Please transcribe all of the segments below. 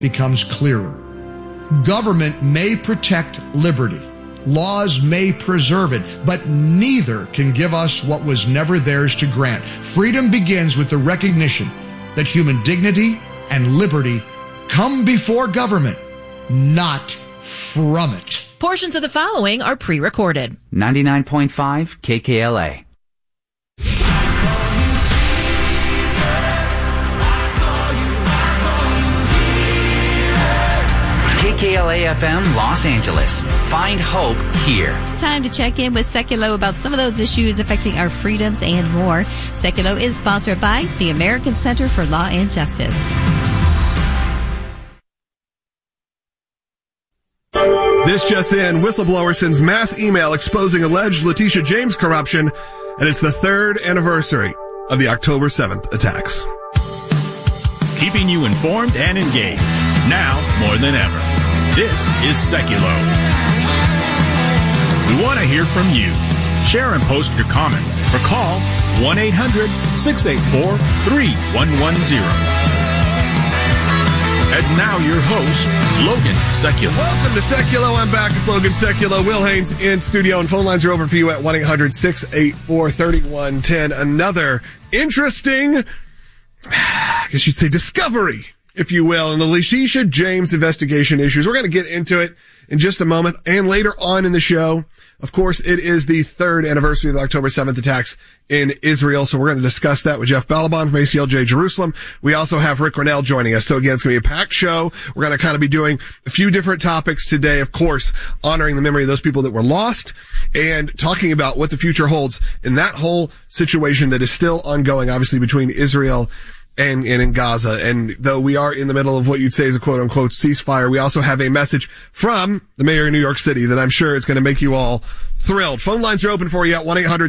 becomes clearer. Government may protect liberty. Laws may preserve it, but neither can give us what was never theirs to grant. Freedom begins with the recognition that human dignity and liberty come before government, not from it. Portions of the following are pre-recorded. 99.5 KKLA. KKLA FM Los Angeles. Find hope here. Time to check in with Sekulow about some of those issues affecting our freedoms and more. Sekulow is sponsored by the American Center for Law and Justice. This just in, whistleblower sends mass email exposing alleged Letitia James corruption, and it's the third anniversary of the October 7th attacks. Keeping you informed and engaged, now more than ever. This is Sekulow. We want to hear from you. Share and post your comments or call 1-800-684-3110. And now your host, Logan Sekulow. Welcome to Sekulow. I'm back. It's Logan Sekulow. Will Haynes in studio, and phone lines are open for you at 1-800-684-3110. Another interesting, I guess you'd say, discovery, if you will, in the Letitia James investigation issues. We're going to get into it in just a moment and later on in the show. Of course, it is the third anniversary of the October 7th attacks in Israel, so we're going to discuss that with Jeff Balaban from ACLJ Jerusalem. We also have Rick Ronell joining us. So again, it's going to be a packed show. We're going to kind of be doing a few different topics today, of course, honoring the memory of those people that were lost and talking about what the future holds in that whole situation that is still ongoing, obviously, between Israel and in Gaza. And though we are in the middle of what you'd say is a quote-unquote ceasefire, we also have a message from the mayor of New York City that I'm sure is going to make you all thrilled. Phone lines are open for you at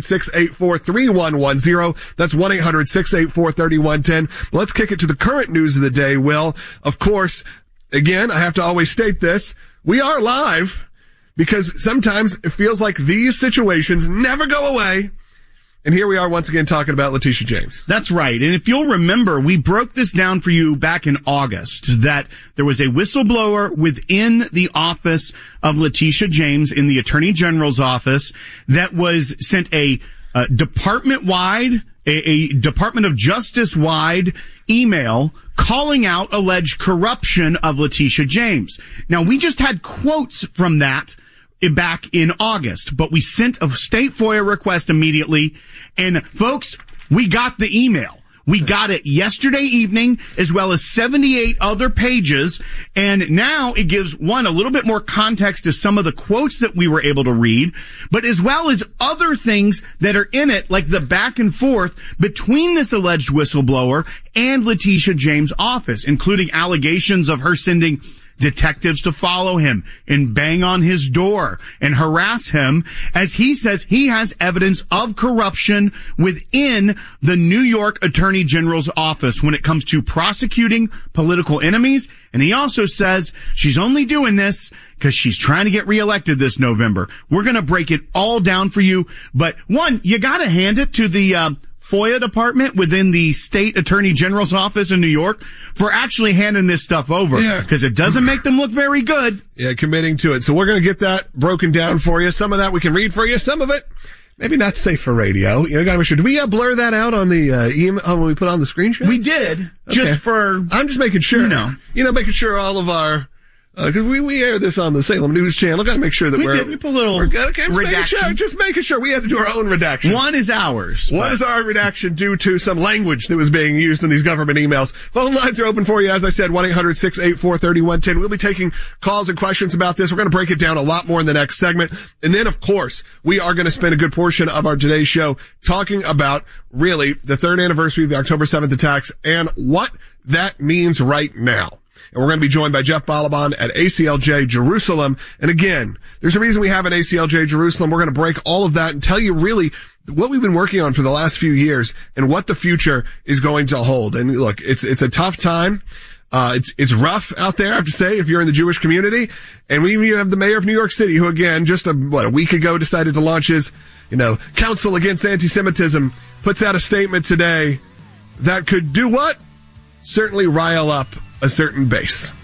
1-800-684-3110. That's 1-800-684-3110. Let's kick it to the current news of the day, Will. Of course, again, I have to always state this. We are live because sometimes it feels like these situations never go away. And here we are once again talking about Letitia James. That's right. And if you'll remember, we broke this down for you back in August, that there was a whistleblower within the office of Letitia James in the Attorney General's office that was sent a department-wide, a Department of Justice-wide email calling out alleged corruption of Letitia James. Now, we just had quotes from that back in August, but we sent a state FOIA request immediately, and folks, we got the email. We got it yesterday evening, as well as 78 other pages, and now it gives, one, a little bit more context to some of the quotes that we were able to read, but as well as other things that are in it, like the back and forth between this alleged whistleblower and Letitia James' office, including allegations of her sending detectives to follow him and bang on his door and harass him, as he says he has evidence of corruption within the New York Attorney General's office when it comes to prosecuting political enemies. And he also says she's only doing this because she's trying to get reelected this November. We're going to break it all down for you. But one, you got to hand it to the FOIA department within the state attorney general's office in New York for actually handing this stuff over. Yeah. Because it doesn't make them look very good. Yeah, committing to it. So we're going to get that broken down for you. Some of that we can read for you. Some of it, maybe not safe for radio. You know, gotta make sure. Do we blur that out on the email when we put on the screenshot? We did. Okay. I'm just making sure. Making sure all of our, because we air this on the Salem News Channel. Got to make sure that we put a little redaction. Just making sure we had to do our own redaction. One is ours. One is our redaction due to some language that was being used in these government emails. Phone lines are open for you. As I said, 1-800-684-3110. We'll be taking calls and questions about this. We're going to break it down a lot more in the next segment. And then, of course, we are going to spend a good portion of our today's show talking about really the third anniversary of the October 7th attacks and what that means right now. And we're going to be joined by Jeff Balaban at ACLJ Jerusalem. And again, there's a reason we have an ACLJ Jerusalem. We're going to break all of that and tell you really what we've been working on for the last few years and what the future is going to hold. And look, it's a tough time. It's rough out there, I have to say, if you're in the Jewish community. And we have the mayor of New York City, who again, just a week ago decided to launch his, Council Against Anti-Semitism, puts out a statement today that could do what? Certainly rile up a certain base.